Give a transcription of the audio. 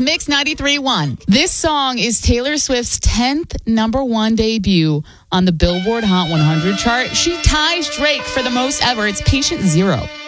Mix 93.1. This song is Taylor Swift's 10th number one debut on the Billboard Hot 100 chart. She ties Drake for the most ever. It's Patient Zero.